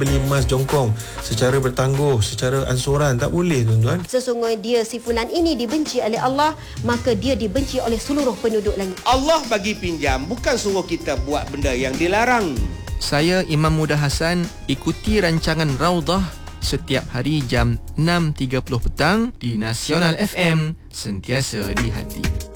Beli emas jongkong secara bertangguh, secara ansuran, tak boleh tuan-tuan. Sesungguhnya dia si fulan ini dibenci oleh Allah, maka dia dibenci oleh seluruh penduduk langit. Allah bagi pinjam, bukan suruh kita buat benda yang dilarang. Saya Imam Muda Hassan, ikuti rancangan Raudhah setiap hari jam 6.30 petang di Nasional FM, sentiasa di hati.